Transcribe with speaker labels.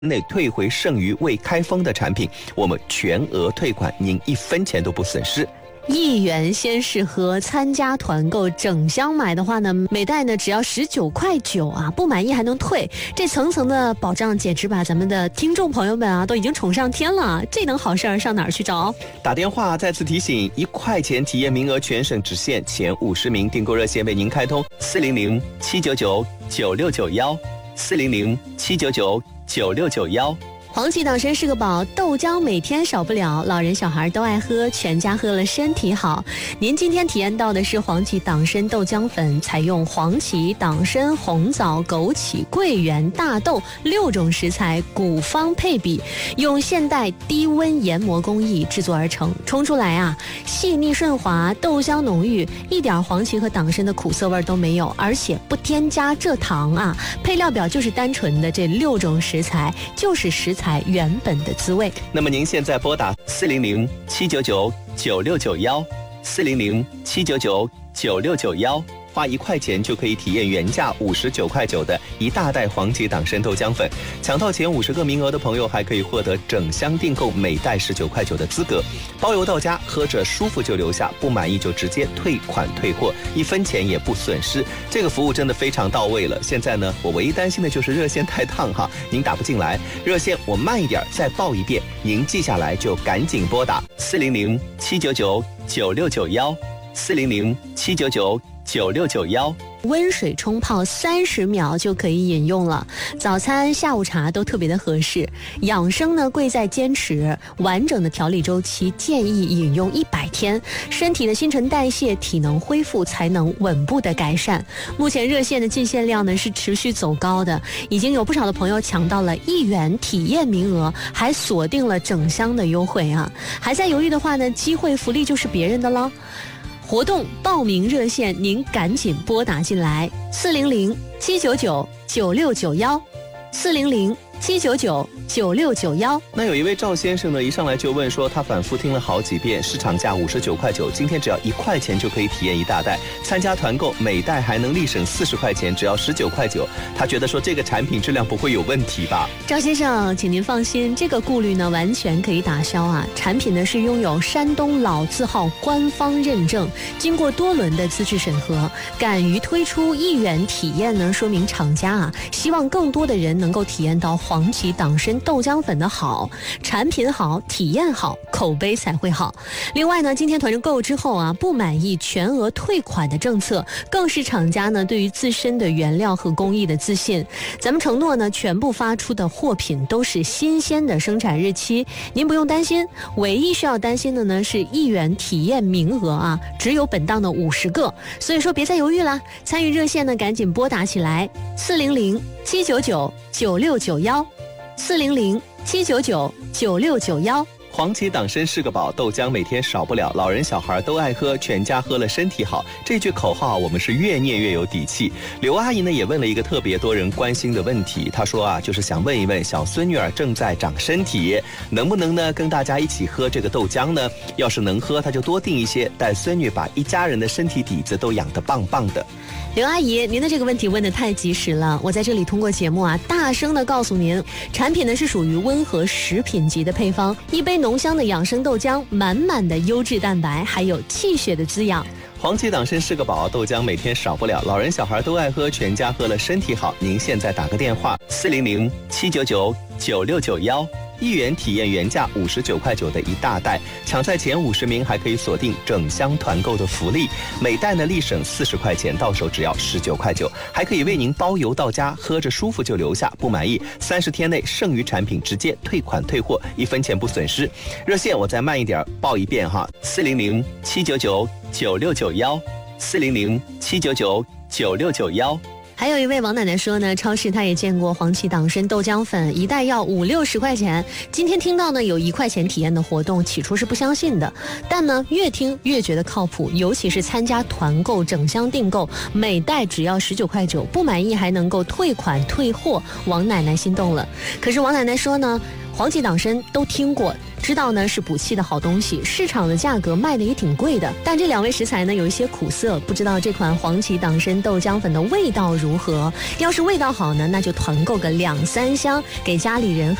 Speaker 1: 内退回剩余未开封的产品，我们全额退款，您1分钱都不损失。
Speaker 2: 1元先试喝，参加团购整箱买的话呢，每袋呢只要19.9块啊，不满意还能退，这层层的保障简直把咱们的听众朋友们啊都已经宠上天了，这等好事儿上哪儿去找？
Speaker 1: 打电话再次提醒，1块钱体验名额全省只限前50名，订购热线为您开通400-799-9691，400-799-9691。
Speaker 2: 黄芪党参是个宝，豆浆每天少不了，老人小孩都爱喝，全家喝了身体好。您今天体验到的是黄芪党参豆浆粉，采用黄芪、党参、红枣、枸杞、桂圆、大豆6种食材古方配比，用现代低温研磨工艺制作而成，冲出来啊细腻顺滑，豆香浓郁，一点黄芪和党参的苦涩味都没有，而且不添加蔗糖啊。配料表就是单纯的这6种食材，就是食材原本的滋味。
Speaker 1: 那么您现在拨打400-799-9691，400-799-9691，花1块钱就可以体验原价59.9块的一大袋黄芪党参豆浆粉，抢到前50个名额的朋友还可以获得整箱订购每袋19.9块的资格，包邮到家，喝着舒服就留下，不满意就直接退款退货，1分钱也不损失，这个服务真的非常到位了。现在呢，我唯一担心的就是热线太烫哈，您打不进来，热线我慢一点再报一遍，您记下来就赶紧拨打400-799-9691，400-799-9691。
Speaker 2: 温水冲泡30秒就可以饮用了，早餐下午茶都特别的合适。养生呢贵在坚持，完整的调理周期建议饮用100天，身体的新陈代谢体能恢复才能稳步的改善。目前热线的进线量呢是持续走高的，已经有不少的朋友抢到了1元体验名额，还锁定了整箱的优惠啊！还在犹豫的话呢，机会福利就是别人的了。活动报名热线您赶紧拨打进来，400-799-9691，400-799-9691。
Speaker 1: 那有一位赵先生呢，一上来就问说，他反复听了好几遍，市场价59.9块，今天只要1块钱就可以体验一大袋，参加团购每袋还能立省40块钱，只要19.9块，他觉得说这个产品质量不会有问题吧？
Speaker 2: 赵先生，请您放心，这个顾虑呢完全可以打消啊！产品呢是拥有山东老字号官方认证，经过多轮的资质审核，敢于推出1元体验呢，说明厂家啊希望更多的人能够体验到黄芪党参豆浆粉的好，产品好，体验好，口碑才会好。另外呢，今天团购之后啊，不满意全额退款的政策，更是厂家呢对于自身的原料和工艺的自信。咱们承诺呢，全部发出的货品都是新鲜的生产日期，您不用担心。唯一需要担心的呢是1元体验名额啊，只有本档的50个，所以说别再犹豫啦，参与热线呢赶紧拨打起来，400-799-9691，400-799-9691。
Speaker 1: 黄芪党参是个宝，豆浆每天少不了，老人小孩都爱喝，全家喝了身体好，这句口号我们是越念越有底气。刘阿姨呢也问了一个特别多人关心的问题，她说啊，就是想问一问小孙女儿正在长身体，能不能呢跟大家一起喝这个豆浆呢？要是能喝，她就多订一些，带孙女把一家人的身体底子都养得棒棒的。
Speaker 2: 刘阿姨，您的这个问题问得太及时了，我在这里通过节目啊，大声的告诉您，产品呢是属于温和食品级的配方，一杯浓香的养生豆浆，满满的优质蛋白，还有气血的滋养。
Speaker 1: 黄芪党参是个宝，豆浆每天少不了，老人小孩都爱喝，全家喝了身体好。您现在打个电话，400-799-9691。1元体验原价59.9块的一大袋，抢在前50名还可以锁定整箱团购的福利，每袋呢立省40块钱，到手只要19.9块，还可以为您包邮到家，喝着舒服就留下，不满意30天内剩余产品直接退款退货，1分钱不损失。热线我再慢一点报一遍哈，400-799-9691，400-799-9691。
Speaker 2: 还有一位王奶奶说呢，超市她也见过黄芪党参豆浆粉，一袋要50-60块钱。今天听到呢有1块钱体验的活动，起初是不相信的，但呢越听越觉得靠谱，尤其是参加团购整箱订购，每袋只要19.9块，不满意还能够退款退货，王奶奶心动了。可是王奶奶说呢，黄芪党参都听过， 知道呢是补气的好东西，市场的价格卖的也挺贵的。但这2味食材呢有一些苦涩，不知道这款黄芪党参豆浆粉的味道如何？要是味道好呢，那就团购个2-3箱给家里人